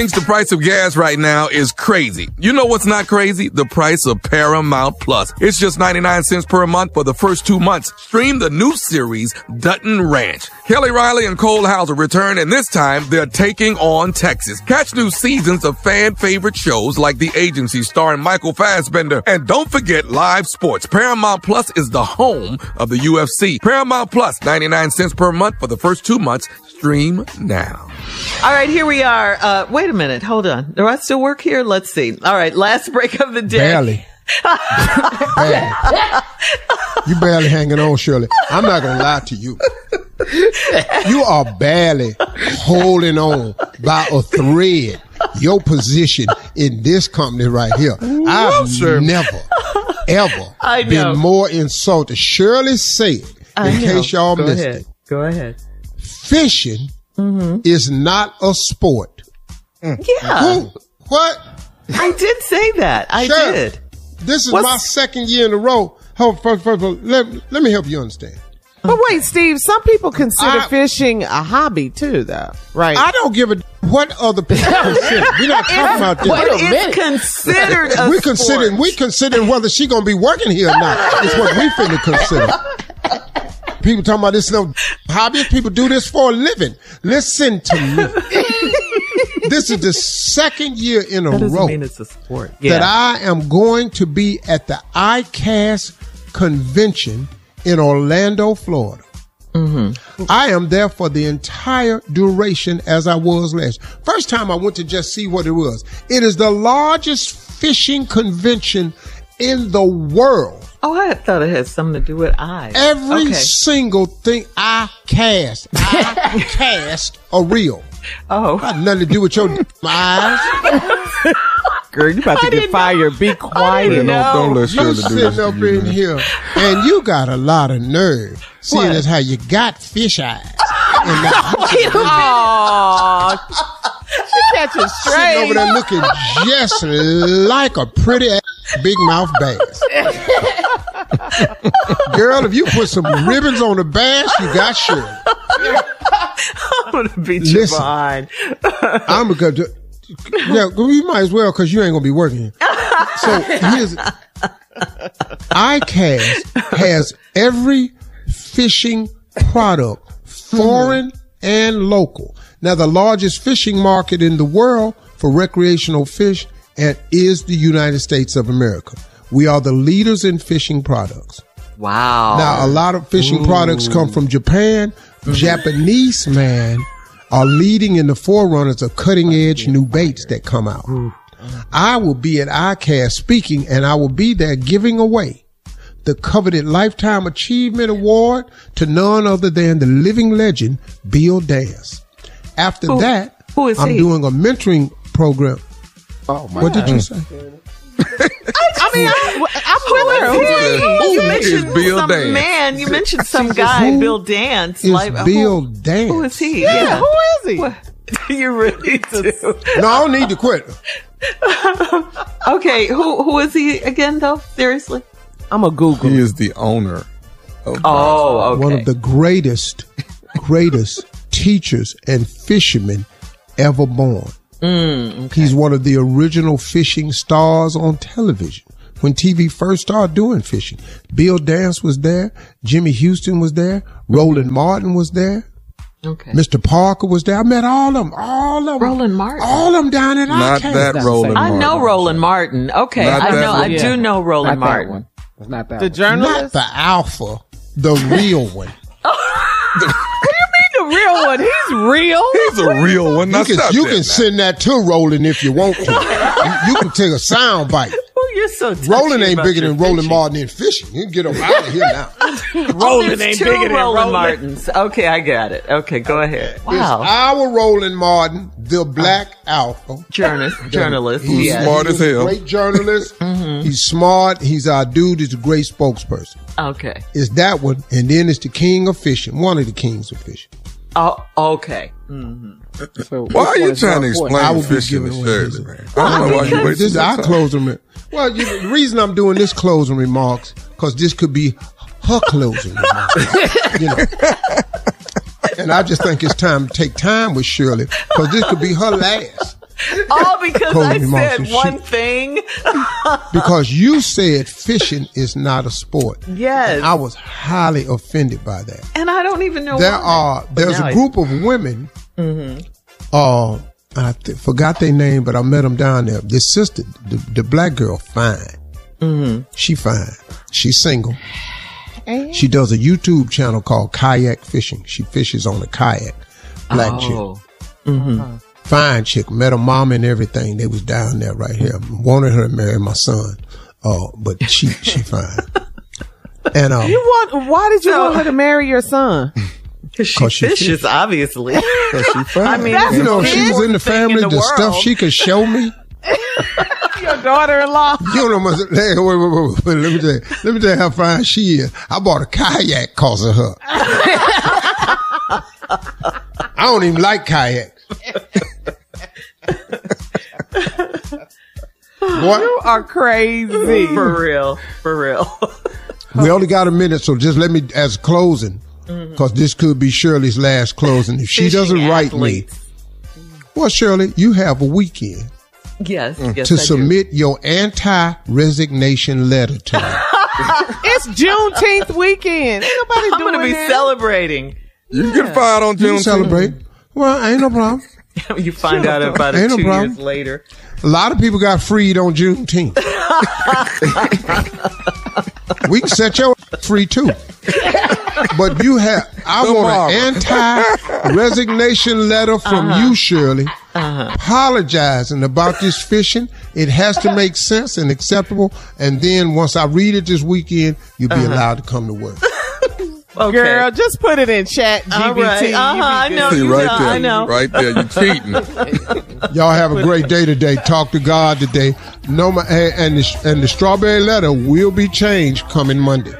The price of gas right now is crazy. You know what's not crazy? The price of Paramount Plus. It's just 99 cents per month for the first 2 months. Stream the new series, Dutton Ranch. Kelly Riley and Cole Hauser return, and this time they're taking on Texas. Catch new seasons of fan-favorite shows like The Agency starring Michael Fassbender. And don't forget live sports. Paramount Plus is the home of the UFC. Paramount Plus, 99 cents per month for the first 2 months. Stream now. All right, here we are. Wait a minute. Hold on. Do I still work here? Let's see. All right, last break of the day. Barely. You barely hanging on, Shirley. I'm not going to lie to you. You are barely holding on by a thread. Your position in this company right here. I've never, ever been more insulted. Shirley said, case y'all missed it. Go ahead. Fishing is not a sport. Yeah. Who? What? I did say that. I did. This is my second year in a row. First of all, let me help you understand. But wait, Steve, some people consider fishing a hobby too, though, right? I don't give a what other people consider. We're not talking about this. But it's considered a sport. We considering whether she gonna be working here or not. It's what we finna consider. People talking about this no hobby. People do this for a living. Listen to me. This is the second year in a row mean it's a sport. that I am going to be at the ICAST convention in Orlando, Florida. I am there for the entire duration as I was last. First time I went to just see what it was. It is the largest fishing convention in the world. Oh, I thought it had something to do with eyes. Every single thing I cast a reel. Oh. Got nothing to do with your eyes. Girl, you about to get fired. Be quiet. Don't let Shirley do sitting this up to you, in man. here, and you got a lot of nerve. Seeing as how you got fish eyes. She catching straight. Sitting over there looking just like a pretty ass big mouth bass. Girl, if you put some ribbons on the bass, you got Shirley. I'm going to beat you behind. I'm going to... Yeah, we might as well because you ain't going to be working. So here's... ICAST has every fishing product, foreign and local. Now, the largest fishing market in the world for recreational fish is the United States of America. We are the leaders in fishing products. Wow. Now, a lot of fishing products come from Japan. Japanese, man, are leading in the forerunners of cutting-edge new baits that come out. I will be at ICAST speaking, and I will be there giving away the coveted Lifetime Achievement Award to none other than the living legend, Bill Dance. After that, who is I'm he? doing a mentoring program. Oh, my What did you say? I'm aware. You Who mentioned is Bill some Dance? man. You mentioned some guy, Bill Dance. It's Bill Dance. Who is he? Yeah, who is he? What? You really do. No, I don't need to quit. Okay, who is he again, though? Seriously? I'm a Google. He is the owner of Oh, okay. One of the greatest teachers and fishermen ever born. Okay. He's one of the original fishing stars on television. When TV first started doing fishing, Bill Dance was there, Jimmy Houston was there, Roland Martin was there, Okay. Mr. Parker was there. I met all of them. Roland Martin. All of them down at Not ICAST. that Roland I Martin. know Roland Martin. Okay, Not that I one. do know Roland Not that Martin. one. It's not that The one. journalist? Not the alpha, the real one. The real one. He's real. He's a real one. Now stop You that can now. send that to Roland if you want to. you can take a sound bite. Oh, you're so touchy Roland ain't about bigger your than Roland fishing. Martin in fishing. You can get him out of here now. Roland There's ain't two bigger than Roland Roland. Martins. Okay, I got it. Okay, go ahead. It's Wow. our Roland Martin, the black alpha. Journalist. He's Yes. smart as he's a hell. great journalist. He's smart. He's our dude. He's a great spokesperson. Okay. It's that one. And then it's the king of fishing. One of the kings of fishing. Oh, okay. So Why are you which trying one to is more explain I will be fishing giving to away Shirley, his- man? I don't know why you This wasting is your our time. closing remarks. Well, the reason I'm doing this closing remarks, because this could be her closing remarks. You know. And I just think it's time to take time with Shirley, because this could be her last. All because I Kobe said Moss, one thing. Because you said fishing is not a sport. Yes. And I was highly offended by that. And I don't even know why. There's a group of women, I forgot their name, but I met them down there. This sister, the black girl, fine. She fine. She's single. She does a YouTube channel called Kayak Fishing. She fishes on a kayak. Black chick. Fine chick. Met her mom and everything. They was down there right here. Wanted her to marry my son. But she fine. And why did you want her to marry your son? Because she fishes, obviously. She fine. I mean, you know, if she was in the family, the stuff she could show me. Your daughter-in-law. You know, wait. Let me tell you how fine she is. I bought a kayak because of her. I don't even like kayaks. What? You are crazy. For real. We only got a minute, so just let me, as closing, because this could be Shirley's last closing. If she doesn't write me, well, Shirley, you have a weekend. Yes, to submit your anti-resignation letter to me. It's Juneteenth weekend. Ain't nobody I'm going to be celebrating. You get fired on Juneteenth. Celebrate. Well, ain't no problem. You find out about it 2 years later. A lot of people got freed on Juneteenth. We can set your free too. But I want an anti-resignation letter from you, Shirley, apologizing about this fishing. It has to make sense and acceptable. And then once I read it this weekend, you'll be allowed to come to work. Okay. Girl, just put it in chat, GBT. All right. I know. See, You right know, there, I know. right there, you cheating. Y'all have a great day today. Talk to God today. And the strawberry letter will be changed coming Monday.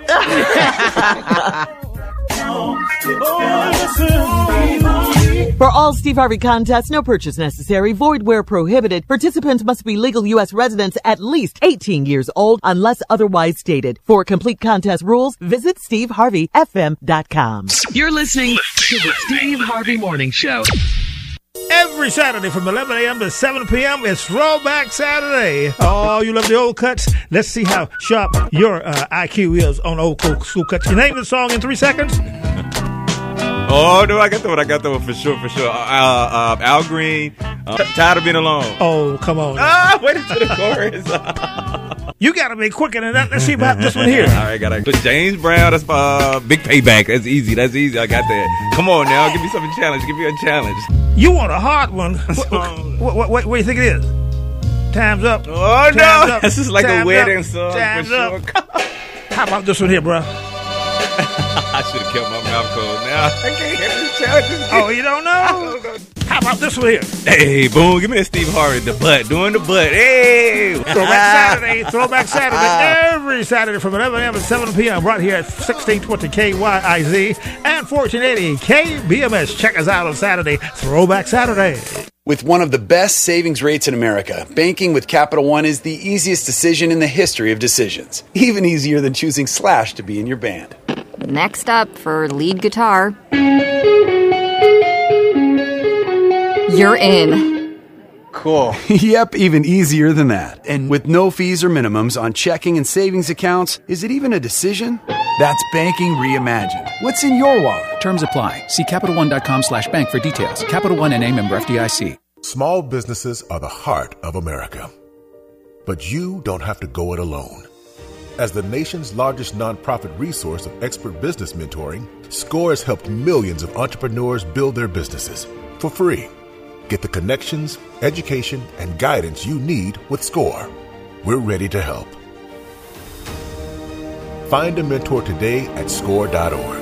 For all Steve Harvey contests, no purchase necessary, void where prohibited. Participants must be legal U.S. residents at least 18 years old unless otherwise stated. For complete contest rules, visit SteveHarveyFM.com. You're listening to the Steve Harvey Morning Show. Every Saturday from 11 a.m. to 7 p.m. it's Throwback Saturday. Oh, you love the old cuts? Let's see how sharp your IQ is on old school cuts. You name the song in 3 seconds? Oh, no, I got that one for sure. Al Green, Tired of Being Alone. Oh, come on. Wait until the chorus. You got to be quicker than that. Let's see about this one here. All right, got to put James Brown. That's Big Payback. That's easy. I got that. Come on now. Give me something challenge. Give me a challenge. You want a hard one. What do you think it is? Time's up. Oh, no. This is like a wedding song. Time's up. How about this one here, bro? I should have kept my mouth closed. Now I can't get this challenge. Oh, you don't know? How about this one here? Hey, boom! Give me that Steve Harvey, the butt, doing the butt. Hey, Throwback Saturday, every Saturday from 11 a.m. to 7 p.m. right here at 1620 KYIZ and 1480 KBMS. Check us out on Saturday, Throwback Saturday. With one of the best savings rates in America, banking with Capital One is the easiest decision in the history of decisions. Even easier than choosing Slash to be in your band. Next up for lead guitar. You're in. Cool. Yep, even easier than that. And with no fees or minimums on checking and savings accounts, is it even a decision? That's banking reimagined. What's in your wallet? Terms apply. See CapitalOne.com/bank for details. Capital One N.A. member FDIC. Small businesses are the heart of America. But you don't have to go it alone. As the nation's largest nonprofit resource of expert business mentoring, SCORE has helped millions of entrepreneurs build their businesses for free. Get the connections, education, and guidance you need with SCORE. We're ready to help. Find a mentor today at score.org.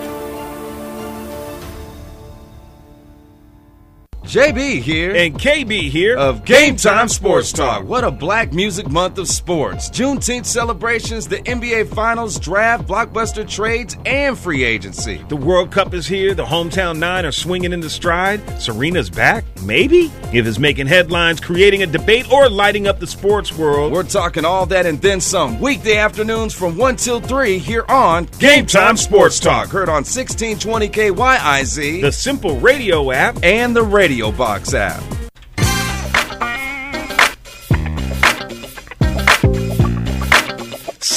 JB here. And KB here. Of Game Time Sports Talk. What a black music month of sports. Juneteenth celebrations, the NBA Finals, draft, blockbuster trades, and free agency. The World Cup is here. The hometown nine are swinging into stride. Serena's back? Maybe. If it's making headlines, creating a debate, or lighting up the sports world. We're talking all that and then some. Weekday afternoons from 1 till 3 here on Game Time Sports Talk. Heard on 1620 KYIZ. The Simple Radio app. And the Radio Box app.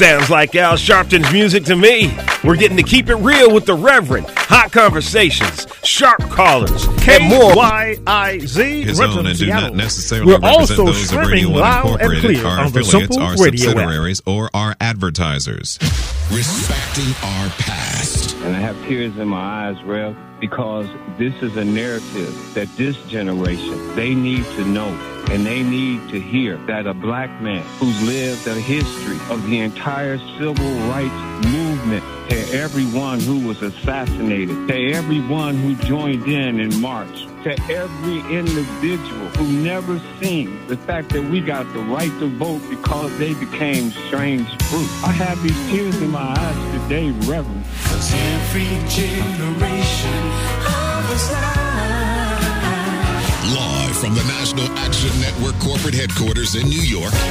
Sounds like Al Sharpton's music to me. We're getting to keep it real with the Reverend. Hot conversations, sharp callers, and more. KYIZ. His own and do not necessarily We're represent also those of Radio streaming 1 loud and Incorporated, clear our on the affiliates, Simple our Radio app. subsidiaries, or our advertisers. Respecting our past. And I have tears in my eyes, Rev, because this is a narrative that this generation, they need to know. And they need to hear that a black man who's lived a history of the entire civil rights movement, to everyone who was assassinated, to everyone who joined in March, to every individual who never seen the fact that we got the right to vote because they became strange fruit. I have these tears in my eyes today, Reverend. Cause every generation of us live from the National Action Network corporate headquarters in New York,